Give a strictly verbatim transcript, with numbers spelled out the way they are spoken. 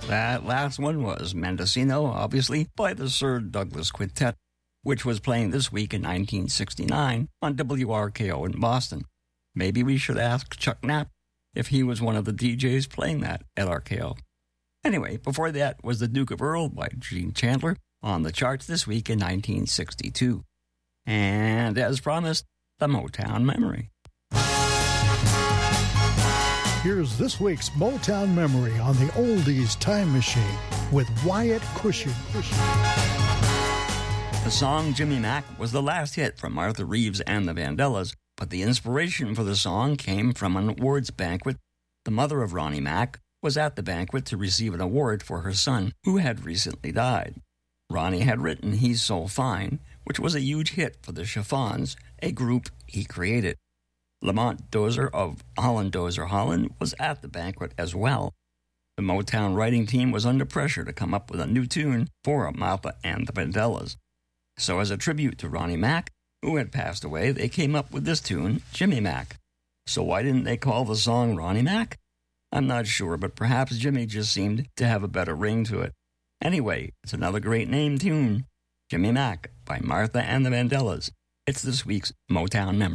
That last one was Mendocino, obviously, by the Sir Douglas Quintet, which was playing this week in nineteen sixty-nine on W R K O in Boston. Maybe we should ask Chuck Knapp if he was one of the D Js playing that at R K O. Anyway, before that was The Duke of Earl by Gene Chandler on the charts this week in nineteen sixty-two. And as promised, the Motown Memory. Here's this week's Motown Memory on the Oldies Time Machine with Wyatt Cushing. The song Jimmy Mack was the last hit from Martha Reeves and the Vandellas, but the inspiration for the song came from an awards banquet. The mother of Ronnie Mack was at the banquet to receive an award for her son, who had recently died. Ronnie had written He's So Fine, which was a huge hit for the Chiffons, a group he created. Lamont Dozier of Holland Dozier Holland was at the banquet as well. The Motown writing team was under pressure to come up with a new tune for Martha and the Vandellas. So as a tribute to Ronnie Mack, who had passed away, they came up with this tune, Jimmy Mack. So why didn't they call the song Ronnie Mack? I'm not sure, but perhaps Jimmy just seemed to have a better ring to it. Anyway, it's another great name tune, Jimmy Mack by Martha and the Vandellas. It's this week's Motown Memory.